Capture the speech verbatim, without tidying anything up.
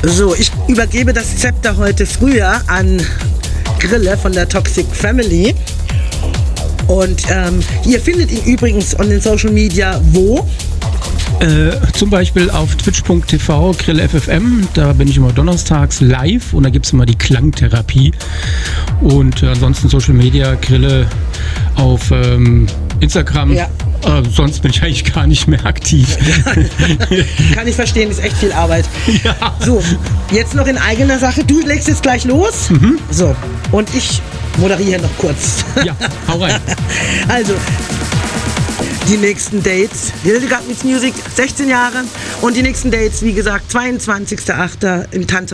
So, ich übergebe das Zepter heute früher an Grille von der Toxic Family. Und ähm, ihr findet ihn übrigens on den Social Media wo? Äh, zum Beispiel auf twitch punkt t v Grill F F M, da bin ich immer donnerstags live und da gibt es immer die Klangtherapie. Und äh, ansonsten Social Media, Grille auf ähm, Instagram. Ja. Äh, sonst bin ich eigentlich gar nicht mehr aktiv. Kann ich verstehen, ist echt viel Arbeit. Ja. So, jetzt noch in eigener Sache. Du legst jetzt gleich los. Mhm. So, und ich moderiere noch kurz. Ja, hau rein. Also, die nächsten Dates, Hildegard Meets Music, sechzehn Jahre. Und die nächsten Dates, wie gesagt, zweiundzwanzigster achter im Tanzhaus